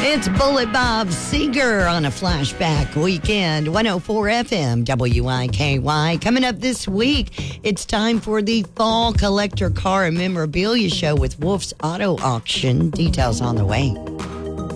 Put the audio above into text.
It's Bullet Bob Seger on a flashback weekend. 104 FM WIKY. Coming up this week, it's time for the Fall Collector Car and Memorabilia Show with Wolf's Auto Auction. Details on the way.